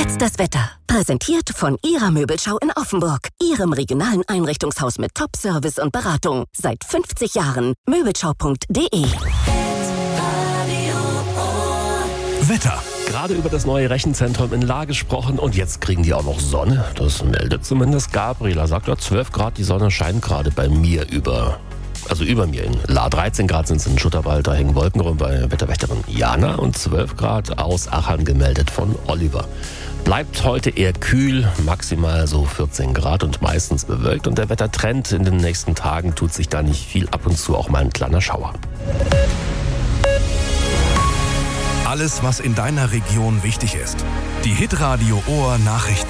Jetzt das Wetter. Präsentiert von Ihrer Möbelschau in Offenburg. Ihrem regionalen Einrichtungshaus mit Top-Service und Beratung. Seit 50 Jahren. Möbelschau.de. Wetter. Gerade über das neue Rechenzentrum in Lahr gesprochen und jetzt kriegen die auch noch Sonne. Das meldet zumindest Gabriela. Sagt ja 12 Grad, die Sonne scheint gerade bei mir über mir in Lahr. 13 Grad sind es in Schutterwald, da hängen Wolken rum bei Wetterwächterin Jana und 12 Grad aus Achern gemeldet von Oliver. Bleibt heute eher kühl, maximal so 14 Grad und meistens bewölkt und der Wettertrend in den nächsten Tagen tut sich da nicht viel, ab und zu auch mal ein kleiner Schauer. Alles, was in deiner Region wichtig ist. Die Hitradio Ohr Nachrichten.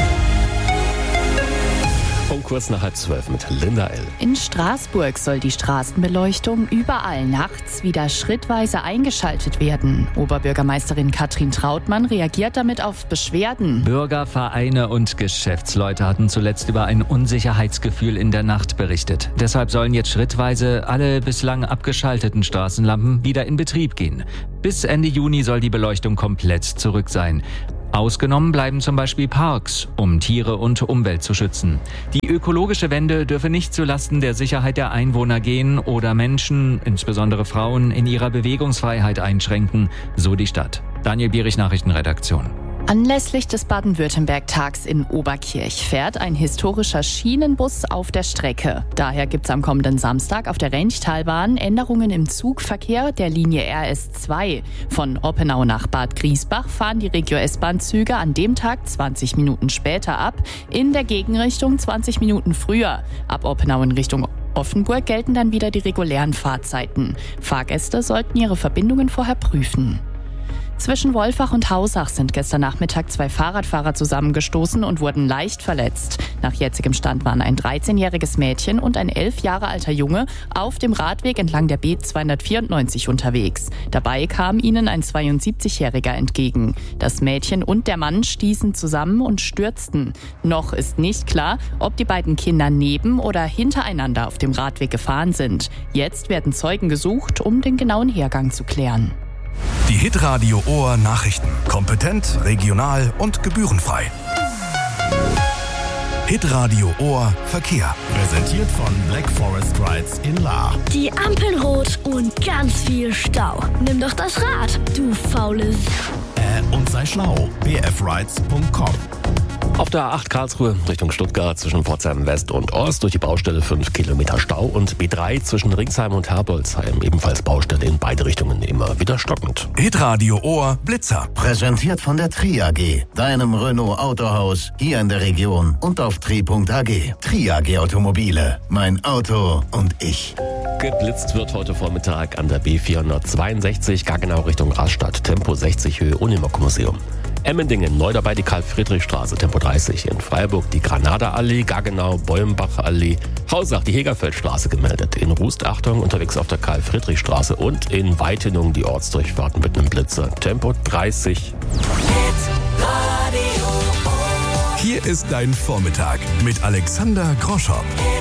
Um kurz nach 11:30 mit Linda L. In Straßburg soll die Straßenbeleuchtung überall nachts wieder schrittweise eingeschaltet werden. Oberbürgermeisterin Katrin Trautmann reagiert damit auf Beschwerden. Bürger, Vereine und Geschäftsleute hatten zuletzt über ein Unsicherheitsgefühl in der Nacht berichtet. Deshalb sollen jetzt schrittweise alle bislang abgeschalteten Straßenlampen wieder in Betrieb gehen. Bis Ende Juni soll die Beleuchtung komplett zurück sein. Ausgenommen bleiben zum Beispiel Parks, um Tiere und Umwelt zu schützen. Die ökologische Wende dürfe nicht zulasten der Sicherheit der Einwohner gehen oder Menschen, insbesondere Frauen, in ihrer Bewegungsfreiheit einschränken, so die Stadt. Daniel Bierich, Nachrichtenredaktion. Anlässlich des Baden-Württemberg-Tags in Oberkirch fährt ein historischer Schienenbus auf der Strecke. Daher gibt es am kommenden Samstag auf der Renchtalbahn Änderungen im Zugverkehr der Linie RS2. Von Oppenau nach Bad Griesbach fahren die Regio-S-Bahn-Züge an dem Tag 20 Minuten später ab, in der Gegenrichtung 20 Minuten früher. Ab Oppenau in Richtung Offenburg gelten dann wieder die regulären Fahrzeiten. Fahrgäste sollten ihre Verbindungen vorher prüfen. Zwischen Wolfach und Hausach sind gestern Nachmittag 2 Fahrradfahrer zusammengestoßen und wurden leicht verletzt. Nach jetzigem Stand waren ein 13-jähriges Mädchen und ein 11 Jahre alter Junge auf dem Radweg entlang der B294 unterwegs. Dabei kam ihnen ein 72-Jähriger entgegen. Das Mädchen und der Mann stießen zusammen und stürzten. Noch ist nicht klar, ob die beiden Kinder neben oder hintereinander auf dem Radweg gefahren sind. Jetzt werden Zeugen gesucht, um den genauen Hergang zu klären. Die Hitradio Ohr Nachrichten. Kompetent, regional und gebührenfrei. Hitradio Ohr Verkehr. Präsentiert von Black Forest Rides in Lahr. Die Ampeln rot und ganz viel Stau. Nimm doch das Rad, du faules. Und sei schlau. bfrides.com. Auf der A8 Karlsruhe Richtung Stuttgart zwischen Pforzheim West und Ost durch die Baustelle 5 Kilometer Stau und B3 zwischen Ringsheim und Herbolzheim ebenfalls Baustelle in beide Richtungen immer wieder stockend. Hitradio Ohr Blitzer. Präsentiert von der Tri AG, deinem Renault Autohaus hier in der Region und auf tri.ag. Tri AG Automobile, mein Auto und ich. Geblitzt wird heute Vormittag an der B462 Gaggenau Richtung Rastatt, Tempo 60 Höhe Unimock-Museum. Emmendingen, neu dabei die Karl-Friedrich-Straße, Tempo 30. In Freiburg die Granada-Allee, Gaggenau, Bäumbach-Allee, Hausach die Hegerfeldstraße gemeldet. In Rust, Achtung, unterwegs auf der Karl-Friedrich-Straße und in Weitenung die Ortsdurchfahrten mit einem Blitzer, Tempo 30. Hier ist dein Vormittag mit Alexander Groschow.